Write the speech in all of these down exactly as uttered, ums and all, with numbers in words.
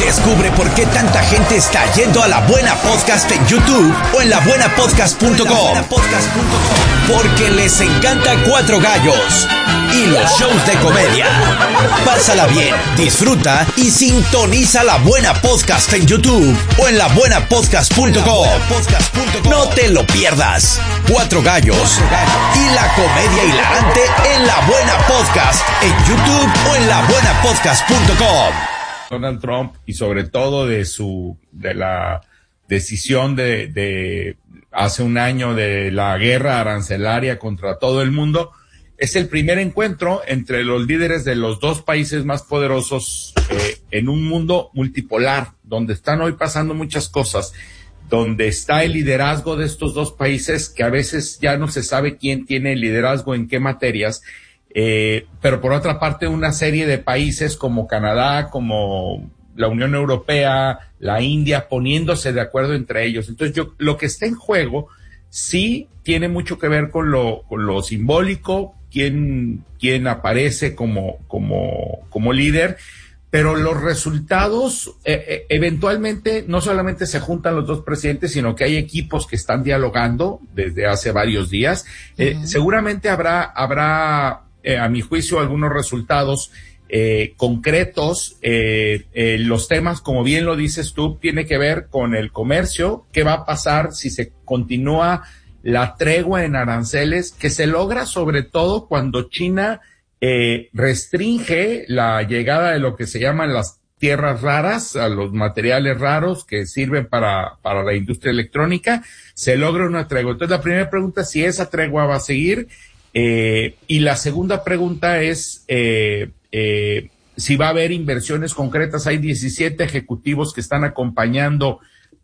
Descubre por qué tanta gente está yendo a La Buena Podcast en YouTube o en la buena podcast punto com. Porque les encanta Cuatro Gallos y los shows de comedia. Pásala bien, disfruta y sintoniza La Buena Podcast en YouTube o en la buena podcast punto com. No te lo pierdas. Cuatro Gallos y la comedia hilarante en La Buena Podcast en YouTube o en la buena podcast punto com. Donald Trump y sobre todo de su de la decisión de, de hace un año de la guerra arancelaria contra todo el mundo, es el primer encuentro entre los líderes de los dos países más poderosos eh, en un mundo multipolar, donde están hoy pasando muchas cosas, donde está el liderazgo de estos dos países, que a veces ya no se sabe quién tiene el liderazgo en qué materias, eh, pero por otra parte una serie de países como Canadá, como la Unión Europea, la India, poniéndose de acuerdo entre ellos. Entonces yo, lo que está en juego sí tiene mucho que ver con lo, con lo simbólico, quién, quién aparece como, como, como líder, pero los resultados, eh, eh, eventualmente no solamente se juntan los dos presidentes, sino que hay equipos que están dialogando desde hace varios días. Eh, uh-huh. Seguramente habrá, habrá, eh, a mi juicio, algunos resultados eh, concretos. Eh, eh, los temas, como bien lo dices tú, tiene que ver con el comercio. ¿Qué va a pasar si se continúa la tregua en aranceles, que se logra sobre todo cuando China eh, restringe la llegada de lo que se llaman las tierras raras, a los materiales raros que sirven para, para la industria electrónica? Se logra una tregua. Entonces la primera pregunta es si esa tregua va a seguir, eh, y la segunda pregunta es eh, eh, si va a haber inversiones concretas. Hay diecisiete ejecutivos que están acompañando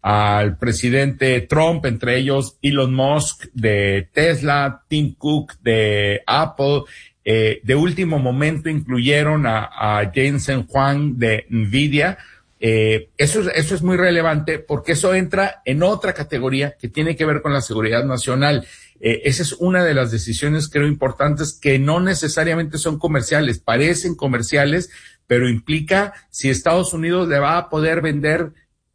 al presidente Trump, entre ellos Elon Musk de Tesla, Tim Cook de Apple, eh, de último momento incluyeron a, a Jensen Huang de Nvidia. Eh, eso, es, eso es muy relevante porque eso entra en otra categoría que tiene que ver con la seguridad nacional. Eh, esa es una de las decisiones, creo, importantes, que no necesariamente son comerciales, parecen comerciales, pero implica si Estados Unidos le va a poder vender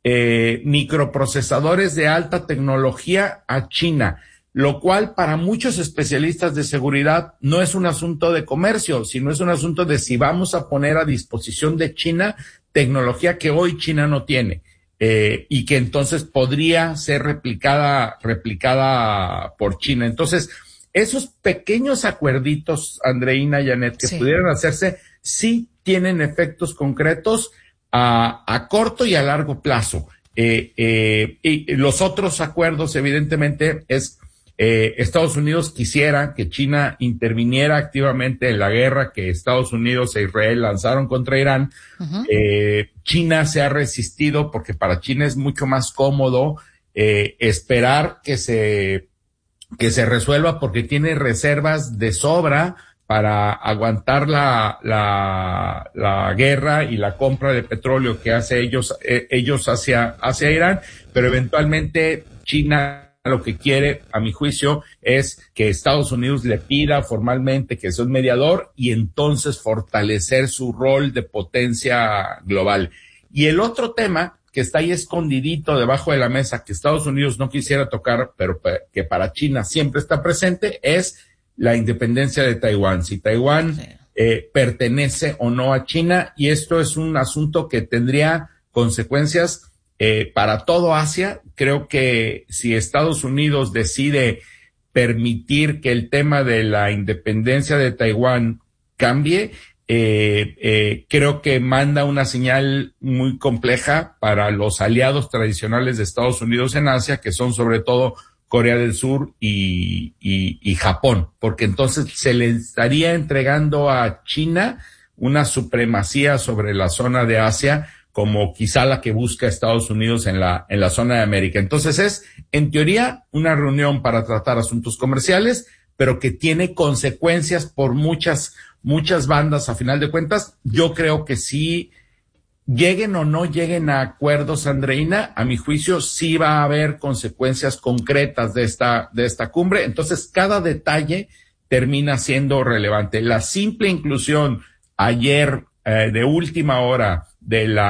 Eh, microprocesadores de alta tecnología a China, lo cual para muchos especialistas de seguridad no es un asunto de comercio, sino es un asunto de si vamos a poner a disposición de China tecnología que hoy China no tiene, eh, y que entonces podría ser replicada, replicada por China. Entonces, esos pequeños acuerditos, Andreina y Janet, que sí pudieran hacerse, sí tienen efectos concretos A, a corto y a largo plazo. Eh, eh, y los otros acuerdos, evidentemente, es eh, Estados Unidos quisiera que China interviniera activamente en la guerra que Estados Unidos e Israel lanzaron contra Irán. Uh-huh. Eh, China se ha resistido porque para China es mucho más cómodo eh, esperar que se, que se resuelva, porque tiene reservas de sobra para aguantar la, la, la guerra y la compra de petróleo que hace ellos, eh, ellos hacia, hacia Irán, pero eventualmente China lo que quiere, a mi juicio, es que Estados Unidos le pida formalmente que sea un mediador y entonces fortalecer su rol de potencia global. Y el otro tema que está ahí escondidito debajo de la mesa, que Estados Unidos no quisiera tocar, pero que para China siempre está presente, es la independencia de Taiwán, si Taiwán sí. eh, pertenece o no a China, y esto es un asunto que tendría consecuencias eh, para todo Asia. Creo que si Estados Unidos decide permitir que el tema de la independencia de Taiwán cambie, eh, eh, creo que manda una señal muy compleja para los aliados tradicionales de Estados Unidos en Asia, que son sobre todo Corea del Sur y, y, y Japón, porque entonces se le estaría entregando a China una supremacía sobre la zona de Asia, como quizá la que busca Estados Unidos en la, en la zona de América. Entonces es, en teoría, una reunión para tratar asuntos comerciales, pero que tiene consecuencias por muchas, muchas bandas. A final de cuentas, yo creo que sí, lleguen o no lleguen a acuerdos, Andreina, a mi juicio sí va a haber consecuencias concretas de esta, de esta cumbre. Entonces, cada detalle termina siendo relevante. La simple inclusión ayer, eh, de última hora, de la